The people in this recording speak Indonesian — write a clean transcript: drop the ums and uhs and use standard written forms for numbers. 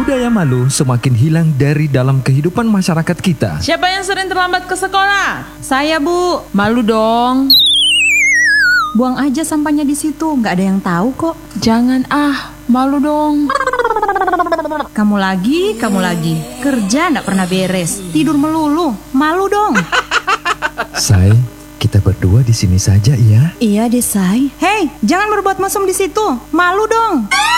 Budaya malu semakin hilang dari dalam kehidupan masyarakat kita. Siapa yang sering terlambat ke sekolah? Saya, Bu. Malu dong. Buang aja sampahnya di situ, nggak ada yang tahu kok. Jangan malu dong. Kamu lagi. Kerja nggak pernah beres, tidur melulu. Malu dong. Say, kita berdua di sini saja ya. Iya deh, Say. Hei, jangan berbuat mesum di situ. Malu dong.